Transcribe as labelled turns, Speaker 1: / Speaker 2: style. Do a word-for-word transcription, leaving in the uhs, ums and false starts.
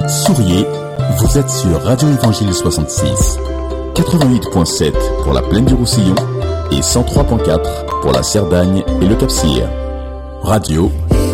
Speaker 1: Souriez, vous êtes sur Radio Évangile soixante-six, quatre-vingt-huit point sept pour la plaine du Roussillon et cent trois point quatre pour la Cerdagne et le Cap-Cyr. Radio